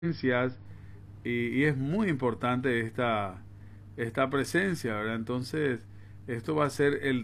presencias y es muy importante esta presencia, ¿verdad? Entonces, esto va a ser el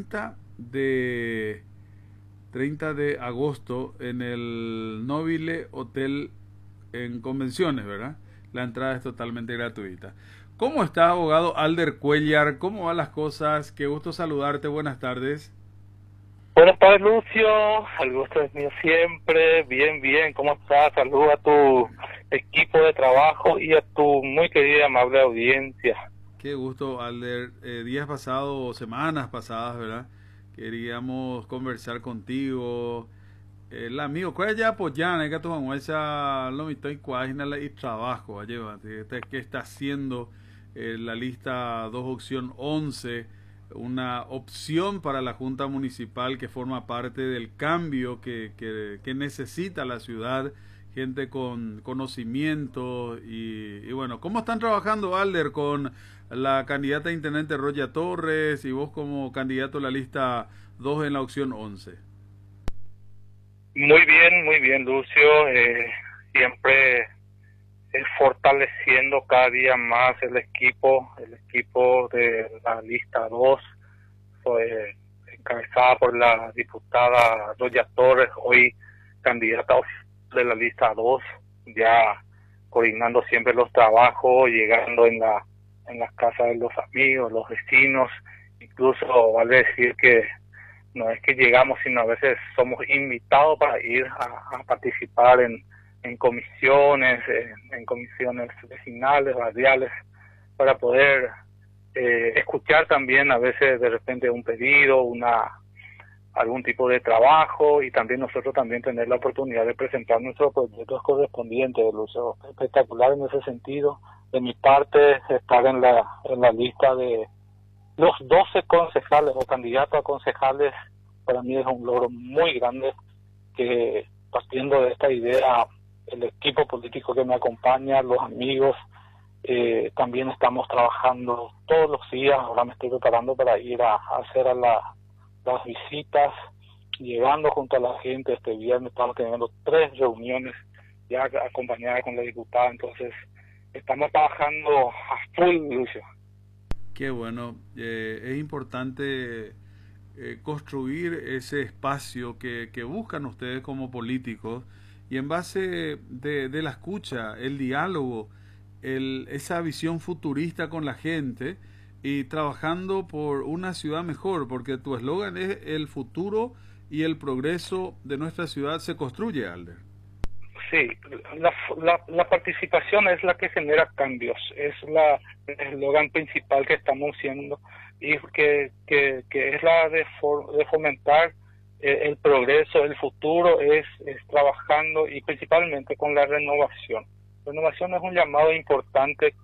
30 de agosto en el Nobile Hotel en Convenciones, ¿verdad? La entrada es totalmente gratuita. ¿Cómo está, abogado Alder Cuellar? ¿Cómo van las cosas? Qué gusto saludarte. Buenas tardes. Buenas tardes, Lucio. El gusto es mío siempre. Bien, bien. ¿Cómo estás? Saludos a tu equipo de trabajo y a tu muy querida y amable audiencia. Qué gusto, Alder. Días pasados o semanas pasadas, ¿verdad? Queríamos conversar contigo. El amigo, ¿cuál es ya apoyar? Que tu esa lo mitad y cuágina y trabajo, lleva. ¿Qué está haciendo la lista 2 opción 11? Una opción para la Junta Municipal que forma parte del cambio que necesita la ciudad, gente con conocimiento y bueno, ¿cómo están trabajando, Alder, con la candidata a intendente Roya Torres y vos como candidato a la lista 2 en la opción 11? Muy bien, Lucio. Siempre fortaleciendo cada día más el equipo de la lista 2, encabezada por la diputada Roya Torres, hoy candidata oficial de la lista 2, ya coordinando siempre los trabajos, llegando en las casas de los amigos, los vecinos. Incluso vale decir que no es que llegamos, sino a veces somos invitados para ir a participar en comisiones, en comisiones vecinales, radiales, para poder escuchar también a veces de repente un pedido, algún tipo de trabajo, y también nosotros también tener la oportunidad de presentar nuestros proyectos correspondientes. El uso espectacular en ese sentido. De mi parte, estar en la lista de los 12 concejales o candidatos a concejales, para mí es un logro muy grande, que partiendo de esta idea, el equipo político que me acompaña, los amigos, también estamos trabajando todos los días. Ahora me estoy preparando para ir a hacer las visitas, llegando junto a la gente. Este viernes estamos teniendo 3 reuniones ya acompañadas con la diputada. Entonces estamos trabajando a full, Lucio. Qué bueno, es importante construir ese espacio que buscan ustedes como políticos y en base de la escucha, el diálogo, esa visión futurista con la gente y trabajando por una ciudad mejor, porque tu eslogan es el futuro y el progreso de nuestra ciudad se construye, Alder. Sí, la participación es la que genera cambios, es el eslogan principal que estamos haciendo, y que es la de fomentar el progreso, el futuro, es trabajando y principalmente con la renovación. Renovación es un llamado importante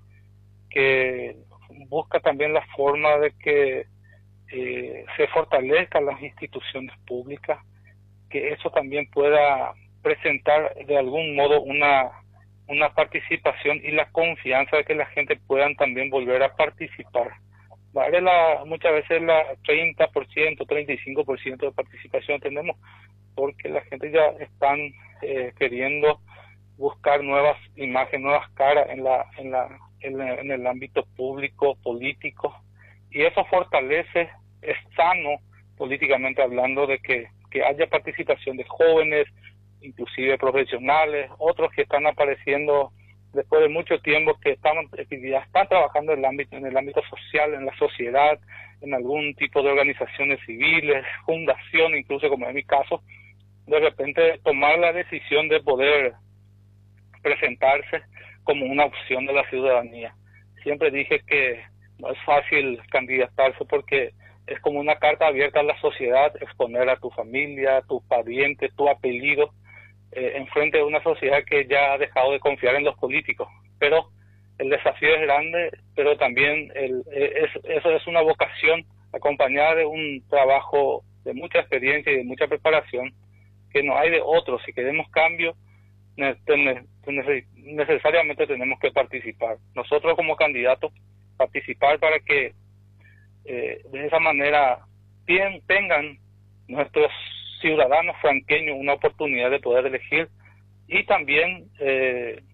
que busca también la forma de que se fortalezcan las instituciones públicas, que eso también pueda presentar de algún modo una participación y la confianza de que la gente puedan también volver a participar. Vale, muchas veces la 30%, 35% de participación tenemos, porque la gente ya están queriendo buscar nuevas imágenes, nuevas caras en el ámbito público, político, y eso fortalece, es sano políticamente hablando, de que haya participación de jóvenes, inclusive profesionales, otros que están apareciendo después de mucho tiempo, que ya están trabajando en el ámbito social, en la sociedad, en algún tipo de organizaciones civiles, fundación, incluso como en mi caso, de repente tomar la decisión de poder presentarse como una opción de la ciudadanía. Siempre dije que no es fácil candidatarse, porque es como una carta abierta a la sociedad, exponer a tu familia, tu pariente, tu apellido, en frente de una sociedad que ya ha dejado de confiar en los políticos. Pero el desafío es grande, pero también eso es una vocación acompañada de un trabajo de mucha experiencia y de mucha preparación, que no hay de otro. Si queremos cambio, necesariamente tenemos que participar. Nosotros como candidatos, participar para que de esa manera tengan nuestros ciudadanos franqueños una oportunidad de poder elegir y también